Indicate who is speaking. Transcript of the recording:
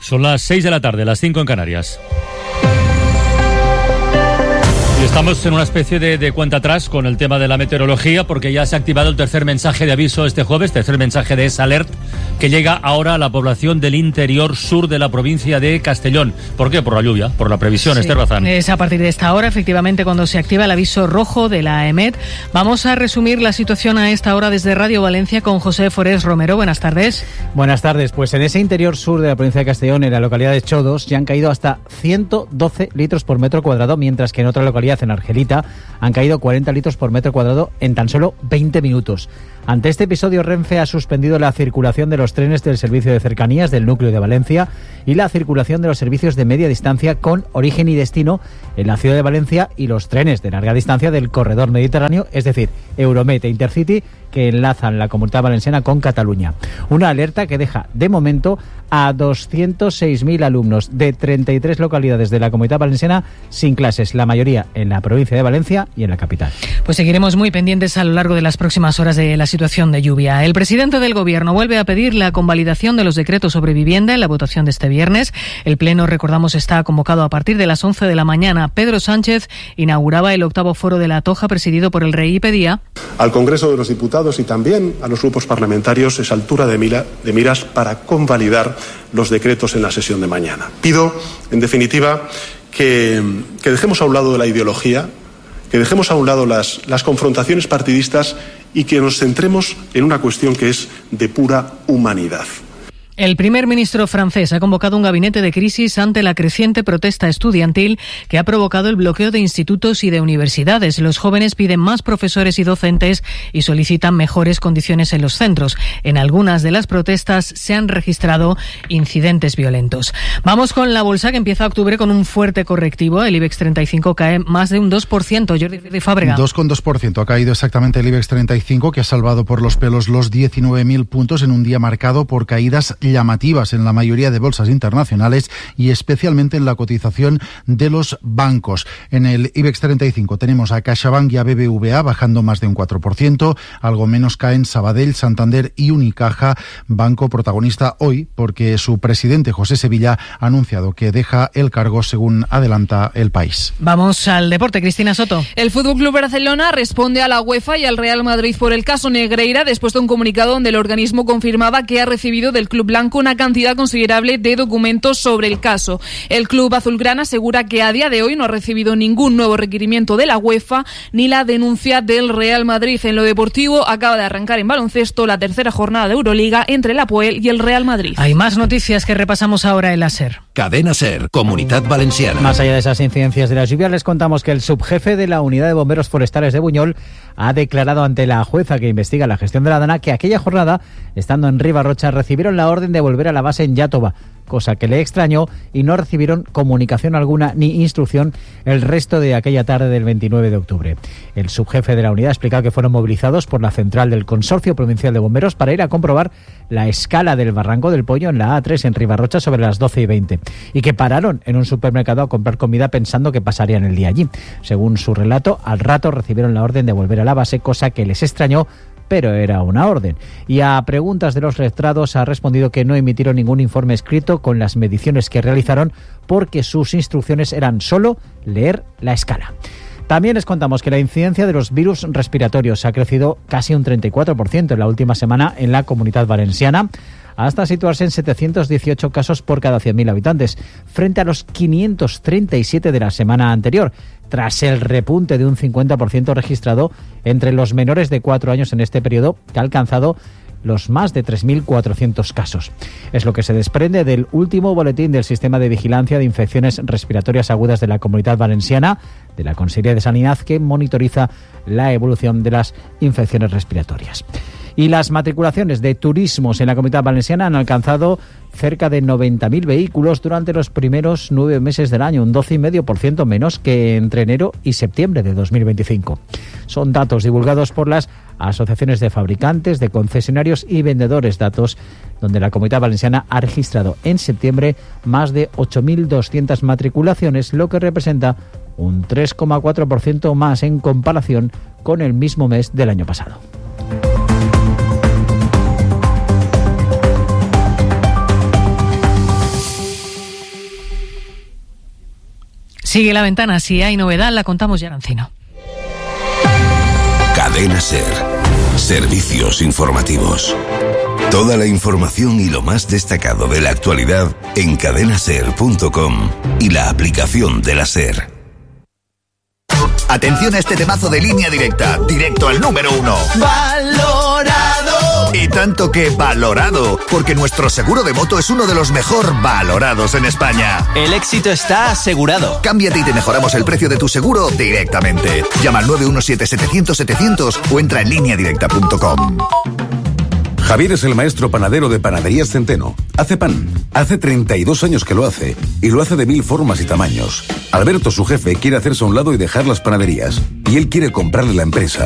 Speaker 1: Son las 6 de la tarde, las 5 en Canarias. Y estamos en una especie de cuenta atrás con el tema de la meteorología, porque ya se ha activado el tercer mensaje de aviso este jueves, tercer mensaje de S-Alert, que llega ahora a la población del interior sur de la provincia de Castellón. ¿Por qué? Por la lluvia, por la previsión, sí. Esther Bazán.
Speaker 2: Es a partir de esta hora, efectivamente, cuando se activa el aviso rojo de la EMET. Vamos a resumir la situación a esta hora desde Radio Valencia con José Forés Romero. Buenas tardes.
Speaker 3: Buenas tardes. Pues en ese interior sur de la provincia de Castellón, en la localidad de Chodos, ya han caído hasta 112 litros por metro cuadrado, mientras que en otra localidad, en Argelita, han caído 40 litros por metro cuadrado en tan solo 20 minutos. Ante este episodio, Renfe ha suspendido la circulación de los trenes del servicio de cercanías del núcleo de Valencia y la circulación de los servicios de media distancia con origen y destino en la ciudad de Valencia y los trenes de larga distancia del corredor mediterráneo, es decir, Euromet e Intercity, que enlazan la Comunidad Valenciana con Cataluña. Una alerta que deja, de momento, a 206.000 alumnos de 33 localidades de la Comunidad Valenciana sin clases, la mayoría en la provincia de Valencia y en la capital.
Speaker 2: Pues seguiremos muy pendientes a lo largo de las próximas horas de la situación de lluvia. El presidente del Gobierno vuelve a pedir la convalidación de los decretos sobre vivienda en la votación de este viernes. El Pleno, recordamos, está convocado a partir de las 11 de la mañana. Pedro Sánchez inauguraba el 8º foro de la Toja, presidido por el rey, y pedía
Speaker 4: al Congreso de los Diputados y también a los grupos parlamentarios esa altura de miras para convalidar los decretos en la sesión de mañana. Pido, en definitiva, que dejemos a un lado la ideología, que dejemos a un lado las confrontaciones partidistas y que nos centremos en una cuestión que es de pura humanidad.
Speaker 2: El primer ministro francés ha convocado un gabinete de crisis ante la creciente protesta estudiantil que ha provocado el bloqueo de institutos y de universidades. Los jóvenes piden más profesores y docentes y solicitan mejores condiciones en los centros. En algunas de las protestas se han registrado incidentes violentos. Vamos con la bolsa, que empieza octubre con un fuerte correctivo. El IBEX 35 cae más de un 2%. Jordi Fábrega.
Speaker 5: 2,2% ha caído exactamente el IBEX 35, que ha salvado por los pelos los 19.000 puntos en un día marcado por caídas llamativas en la mayoría de bolsas internacionales y especialmente en la cotización de los bancos. En el IBEX 35 tenemos a CaixaBank y a BBVA bajando más de un 4%, algo menos caen Sabadell, Santander y Unicaja, banco protagonista hoy porque su presidente José Sevilla ha anunciado que deja el cargo, según adelanta El País.
Speaker 2: Vamos al deporte, Cristina Soto.
Speaker 6: El FC Barcelona responde a la UEFA y al Real Madrid por el caso Negreira después de un comunicado donde el organismo confirmaba que ha recibido del club blanco una cantidad considerable de documentos sobre el caso. El club azulgrana asegura que a día de hoy no ha recibido ningún nuevo requerimiento de la UEFA ni la denuncia del Real Madrid. En lo deportivo, acaba de arrancar en baloncesto la tercera jornada de Euroliga entre el Apoel y el Real Madrid.
Speaker 2: Hay más noticias que repasamos ahora en la SER.
Speaker 7: Cadena SER, Comunidad Valenciana.
Speaker 3: Más allá de esas incidencias de las lluvias, les contamos que el subjefe de la Unidad de Bomberos Forestales de Buñol ha declarado ante la jueza que investiga la gestión de la Dana que aquella jornada, estando en Ribarrocha, recibieron la orden de volver a la base en Iàtova, cosa que le extrañó, y no recibieron comunicación alguna ni instrucción el resto de aquella tarde del 29 de octubre. El subjefe de la unidad ha explicado que fueron movilizados por la central del Consorcio Provincial de Bomberos para ir a comprobar la escala del Barranco del Pollo en la A3 en Ribarrocha sobre las 12:20 y que pararon en un supermercado a comprar comida pensando que pasarían el día allí. Según su relato, al rato recibieron la orden de volver a la base, cosa que les extrañó, pero era una orden. Y a preguntas de los letrados ha respondido que no emitieron ningún informe escrito con las mediciones que realizaron porque sus instrucciones eran solo leer la escala. También les contamos que la incidencia de los virus respiratorios ha crecido casi un 34% en la última semana en la Comunidad Valenciana, hasta situarse en 718 casos por cada 100.000 habitantes, frente a los 537 de la semana anterior, tras el repunte de un 50% registrado entre los menores de 4 años en este periodo, que ha alcanzado los más de 3.400 casos. Es lo que se desprende del último boletín del Sistema de Vigilancia de Infecciones Respiratorias Agudas de la Comunidad Valenciana, de la Consellería de Sanidad, que monitoriza la evolución de las infecciones respiratorias. Y las matriculaciones de turismos en la Comunidad Valenciana han alcanzado cerca de 90.000 vehículos durante los primeros 9 meses del año, un 12,5% menos que entre enero y septiembre de 2025. Son datos divulgados por las asociaciones de fabricantes, de concesionarios y vendedores, datos donde la Comunidad Valenciana ha registrado en septiembre más de 8.200 matriculaciones, lo que representa un 3,4% más en comparación con el mismo mes del año pasado.
Speaker 2: Sigue La Ventana. Si hay novedad, la contamos ya, Arancino.
Speaker 7: Cadena SER. Servicios informativos. Toda la información y lo más destacado de la actualidad en cadenaser.com y la aplicación de la SER.
Speaker 8: Atención a este temazo de Línea Directa, directo al número 1. ¡Valorado! Y tanto que valorado, porque nuestro seguro de moto es uno de los mejor valorados en España.
Speaker 9: El éxito está asegurado.
Speaker 8: Cámbiate y te mejoramos el precio de tu seguro directamente. Llama al 917-700-700 o entra en lineadirecta.com.
Speaker 10: Javier es el maestro panadero de Panaderías Centeno. Hace pan. Hace 32 años que lo hace. Y lo hace de 1000 formas y tamaños. Alberto, su jefe, quiere hacerse a un lado y dejar las panaderías. Y él quiere comprarle la empresa.